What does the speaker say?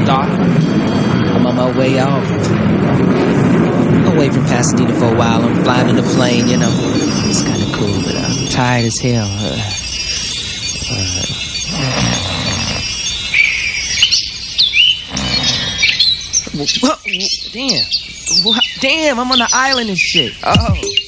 start. I'm on my way off. Away from Pasadena for a while. I'm flying in the plane, you know. It's kind of cool, but I'm tired as hell. Damn. Damn, I'm on the island and shit. Oh.